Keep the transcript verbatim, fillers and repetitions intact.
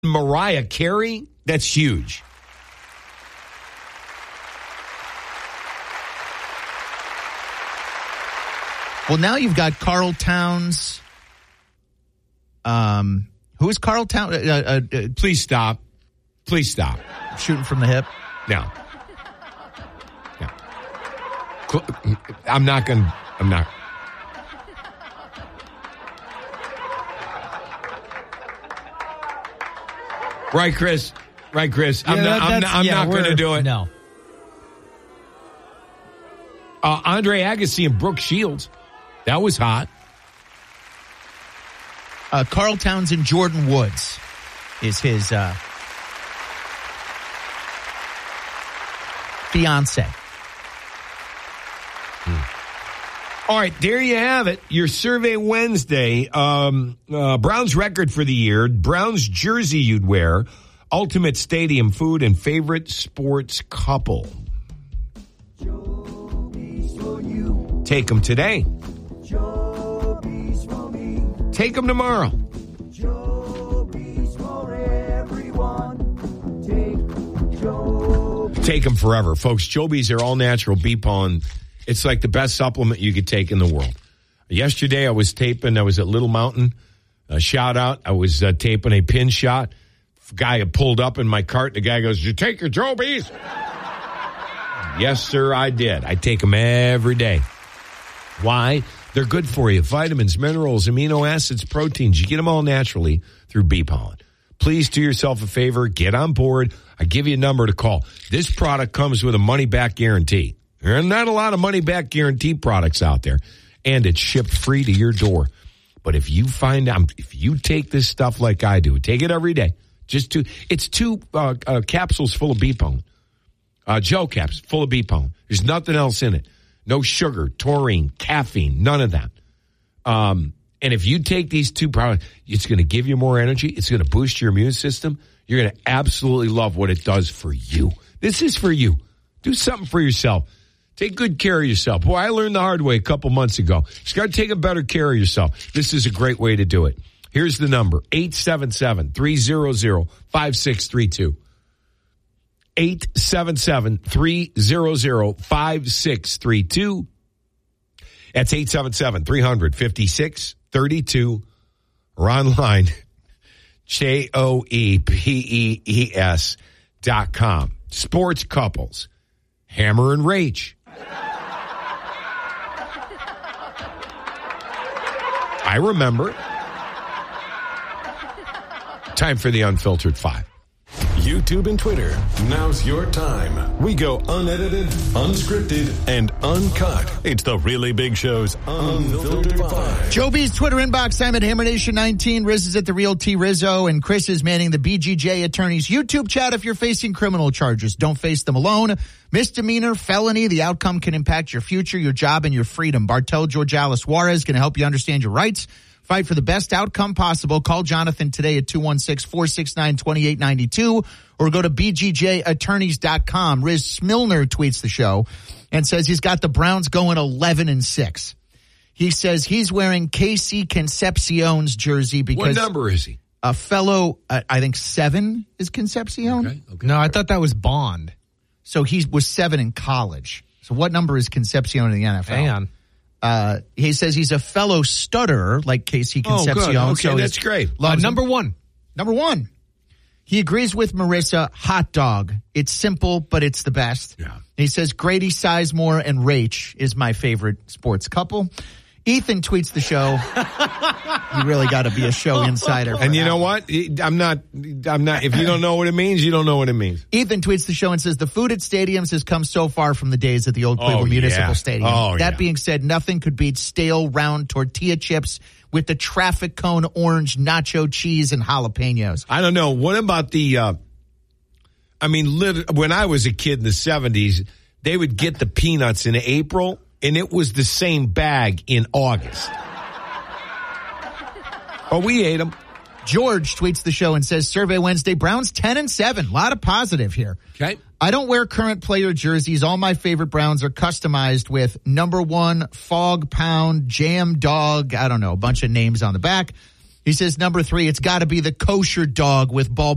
Mariah Carey, that's huge. Well, now you've got Carl Towns. Um, who is Carl Towns? Uh, uh, uh, Please stop. Please stop. Shooting from the hip? No. No. I'm not going to. I'm not. Right, Chris? Right, Chris? I'm Yeah, not, that- I'm that's- not, I'm yeah, not going to we're- do it. No. Uh, Andre Agassi and Brooke Shields. That was hot. Uh, Carl Towns and Jordan Woods is his uh, fiance. All right, there you have it. Your Survey Wednesday. Um, uh, Browns record for the year. Browns jersey you'd wear. Ultimate stadium food and favorite sports couple. Take them today. Take them tomorrow. Take them forever. Folks, Joby's are all natural bee pollen. It's like the best supplement you could take in the world. Yesterday, I was taping. I was at Little Mountain. A shout out. I was uh, taping a pin shot. Guy had pulled up in my cart. The guy goes, "Did you take your Joby's?" Yes, sir, I did. I take them every day. Why? They're good for you. Vitamins, minerals, amino acids, proteins. You get them all naturally through bee pollen. Please do yourself a favor. Get on board. I give you a number to call. This product comes with a money-back guarantee. There are not a lot of money-back guarantee products out there. And it's shipped free to your door. But if you find out, if you take this stuff like I do, take it every day. Just two, it's two uh, uh, capsules full of bee pollen. Uh, gel caps full of bee pollen. There's nothing else in it. No sugar, taurine, caffeine, none of that. Um, and if you take these two products, it's going to give you more energy. It's going to boost your immune system. You're going to absolutely love what it does for you. This is for you. Do something for yourself. Take good care of yourself. Boy, I learned the hard way a couple months ago. You got to take a better care of yourself. This is a great way to do it. Here's the number, eight seven seven, three hundred, five six three two. eight seven seven, three hundred, five six three two. That's eight seven seven, three hundred, five six three two. Or online, J O E P E E S dot com. Sports couples, Hammer and Rach. I remember. Time for the Unfiltered Five. YouTube and Twitter, now's your time. We go unedited, unscripted, and uncut. It's the Really Big Show's Unfiltered Five. Joby's Twitter inbox. I'm at Hammer Nation nineteen. Riz is at the Real T Rizzo, and Chris is manning the B G J Attorneys YouTube chat. If you're facing criminal charges, don't face them alone. Misdemeanor, felony, the outcome can impact your future, your job, and your freedom. Bartel Georgalis Juarez can help you understand your rights. Fight for the best outcome possible. Call Jonathan today at two one six, four six nine, two eight nine two or go to b g j attorneys dot com. Riz Smilner tweets the show and says he's got the Browns going eleven and six. He says he's wearing K C Concepcion's jersey because... What number is he? A fellow, uh, I think seven is Concepcion. Okay, okay. No, I thought that was Bond. So he was seven in college. So what number is Concepcion in the N F L? Hang on. Uh, he says he's a fellow stutterer like K C Concepcion. Oh, good. Okay, so that's great. Uh, number one. Number one. He agrees with Marissa, hot dog. It's simple, but it's the best. Yeah. He says Grady Sizemore and Rach is my favorite sports couple. Ethan tweets the show. You really got to be a show insider. for And you that know one. what? I'm not, I'm not, if you don't know what it means, you don't know what it means. Ethan tweets the show and says the food at stadiums has come so far from the days at the old Cleveland Oh, Municipal yeah. Stadium. Oh, that yeah. being said, nothing could beat stale round tortilla chips with the traffic cone orange nacho cheese and jalapenos. I don't know. What about the, uh, I mean, lit- when I was a kid in the seventies, they would get the peanuts in April, and it was the same bag in August. But we ate them. George tweets the show and says, Survey Wednesday, Browns ten and seven. A lot of positive here. Okay. I don't wear current player jerseys. All my favorite Browns are customized with number one, Fog Pound, Jam Dog. I don't know, a bunch of names on the back. He says number three, it's got to be the kosher dog with ball